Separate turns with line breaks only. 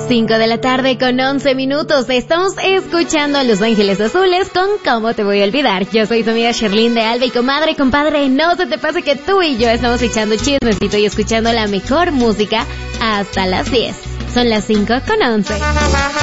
5 de la tarde con 11 minutos. Estamos escuchando a Los Ángeles Azules con ¿Cómo te voy a olvidar? Yo soy tu amiga Sherlyn de Alba y comadre, compadre, no se te pase que tú y yo estamos echando chismecito y escuchando la mejor música hasta las 10. Son las 5 con 11.